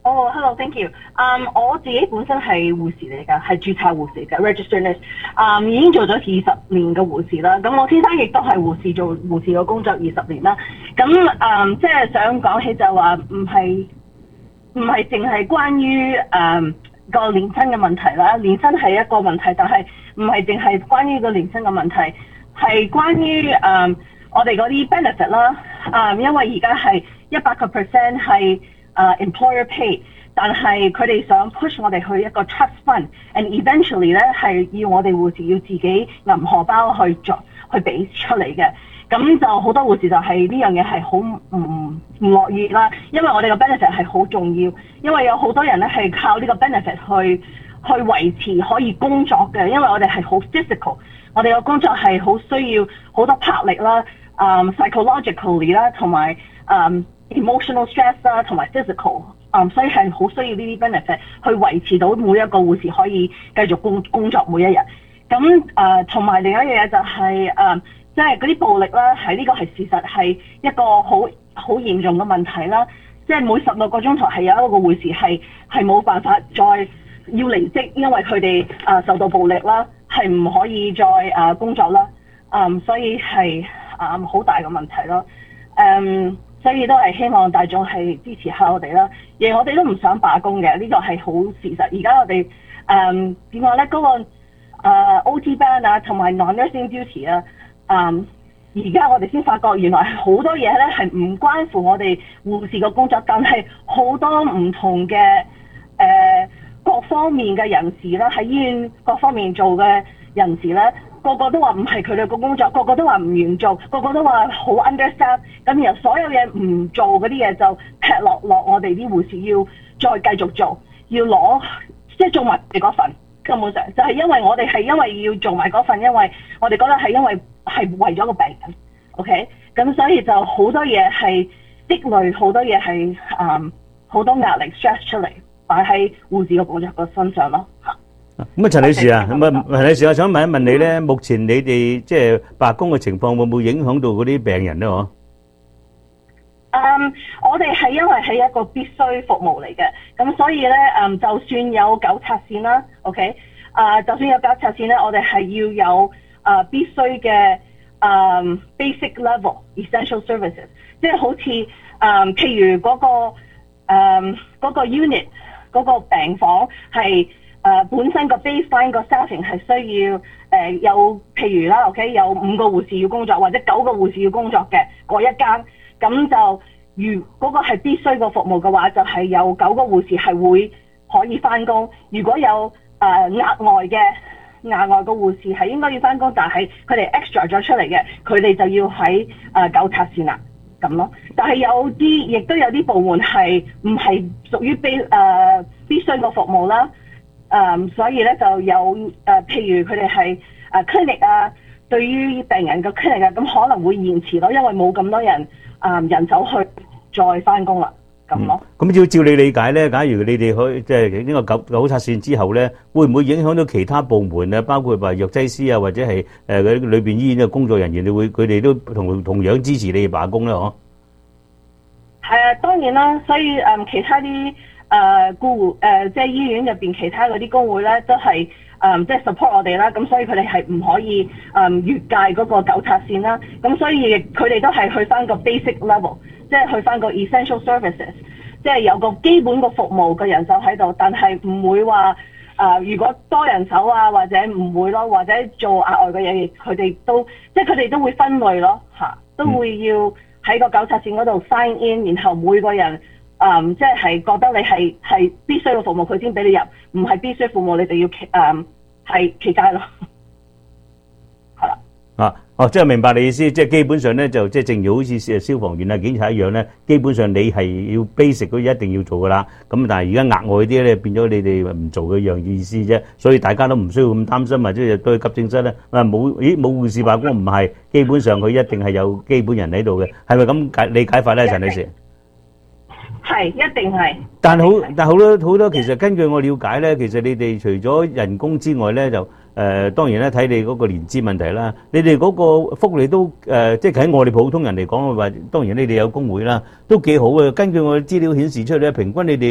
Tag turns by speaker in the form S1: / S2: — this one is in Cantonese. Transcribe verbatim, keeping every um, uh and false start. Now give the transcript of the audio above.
S1: 哦、oh,，hello，thank you。嗯，我自己本身係護士嚟㗎，係註冊護士嘅 registered nurse。嗯，已經做咗二十年嘅護士啦。咁我先生亦都係護士，做護士嘅工作二十年啦。咁嗯，即係想講起就話唔係唔係淨係關於誒個年薪嘅問題啦。年薪係一個問題，但係唔係淨係關於個年薪嘅問題，係關於誒、嗯、我哋嗰啲 benefit 啦。嗯，因為而家係一百個 percent 係。Uh, employer pay， 但係佢哋想 push 我哋去一個 trust fund，and eventually 咧係要我哋護士要自己銀荷包去做去俾出嚟嘅。咁就好多護士就係呢樣嘢係好唔唔樂意啦，因為我哋個 benefit 係好重要，因為有好多人咧係靠呢個 benefit 去去維持可以工作嘅，因為我哋係好 physical， 我哋個工作係好需要好多魄力啦，嗯、um, psychologically 啦，同埋嗯。emotional stress 啦，同埋 physical， 嗯，所以係好需要呢啲 benefit 去維持到每一個護士可以繼續工工作每一日。咁誒，同、呃、埋另一樣嘢就係、是、誒，即係嗰啲暴力啦，係呢個係事實，係一個好好嚴重嘅問題啦。即、就、係、是、每十六個鐘頭係有一個護士係係冇辦法再要離職，因為佢哋誒受到暴力啦，係唔可以再誒、呃、工作啦。嗯，所以係誒好大嘅問題咯。嗯。所以都係希望大眾係支持下我哋啦，而我哋都唔想罷工嘅，呢、這個係好事實。而家我哋誒點講咧？嗰、那個誒、呃、O T ban 啊，同埋 non-nursing duty 啊，誒而家我哋先發覺原來好多嘢咧係唔關乎我哋護士嘅工作，但係好多唔同嘅誒、呃、各方面嘅人士啦，喺醫院各方面做嘅人士咧。個個都話唔係佢哋個工作，個個都話唔願做，個個都話好 understaff， 咁然後所有嘢唔做嗰啲嘢就劈落落我哋啲護士要再繼續做，要攞即係做埋你嗰份，根本上就係因為我哋係因為要做埋嗰份，因為我哋覺得係因為係為咗個病人 ，OK， 咁所以就好多嘢係積累，好多嘢係誒好多壓力 stress 出嚟，擺喺護士個工作個身上咯嚇。
S2: 咁啊，陳女士啊，咁啊，陳女士，我想問一問你咧，目前你哋即係罷工嘅情況會唔會影響到嗰啲病人咧？嗬？
S1: 嗯，我哋係因為係一個必須服務嚟嘅，咁所以咧，嗯，就算有糾察線啦 ，OK， 啊、呃，就算有糾察線咧，我哋係要有啊、呃、必須嘅啊、嗯、basic level essential services， 即係好似啊、嗯，譬如嗰、那個誒嗰、嗯那個 unit 嗰個病房係。誒、呃、本身個 baseline 個 staffing 係需要誒、呃、有譬如啦 ，OK 有五個護士要工作或者九個護士要工作嘅嗰一間，咁就如嗰、那個係必須個服務嘅話，就係、是、有九個護士係會可以翻工。如果有誒、呃、額外嘅額外個護士係應該要翻工，但係佢哋 extra 咗出嚟嘅，佢哋就要喺誒糾察線啦咁咯。但係有啲亦都有啲部門係唔係屬於必誒、呃、必須個服務啦。誒、um, 所以咧就有誒、呃，譬如佢哋係誒 clinic 啊，對於病人嘅 clinic 啊，咁可能會延遲咯，因為冇咁多人啊、呃、人手去再翻工啦，咁咯。
S2: 咁、嗯、照照你理解咧，假如你哋去即係呢個糾糾察線之後咧，會唔會影響到其他部門啊？包括話藥劑師啊，或者係誒嗰啲裏邊醫院嘅工作人員，你會佢哋都同同樣支持你哋罷工咧？嗬？
S1: 係啊，當然啦，所以誒、嗯、其他啲。誒、呃、僱誒、呃、即係醫院入邊其他嗰啲工會咧，都係誒、呃、即係 support 我哋啦。咁所以佢哋係唔可以誒、呃、越界嗰個糾察線啦。咁所以佢哋都係去翻個 basic level， 即係去翻個 essential services， 即係有個基本個服務嘅人手喺度，但係唔會話誒、呃、如果多人手啊，或者唔會咯，或者做額外嘅嘢，佢哋都即係佢哋都會分類咯嚇，都會要喺個糾察線嗰度 sign in， 然後每個人。嗯，即係覺得你係係必須嘅服務，佢先俾你入；唔係必須服務，你就要企誒係企街咯。係啦。
S2: 啊，哦，即係明白你意思，即係基本上咧，就即係正如好似誒消防員啊、警察一樣咧，基本上你係要 basic 嗰啲一定要做噶啦。咁但係而家額外啲咧，變咗你哋唔做嘅樣意思啫。所以大家都唔需要咁擔心，或者都去急症室咧。啊，冇，咦，冇護士罷工唔係，基本上佢一定係有基本人喺度嘅，係咪咁解理解法咧，陳女士？
S1: 係，一定係。
S2: 但好，但好多好多，其實根據我了解咧，其實你哋除咗人工之外咧，就誒、呃、當然咧睇你嗰個年資問題啦。你哋嗰個福利都誒、呃，即係喺我哋普通人嚟講嘅話，當然你哋有工會啦，都幾好嘅。根據我資料顯示出嚟咧，平均你哋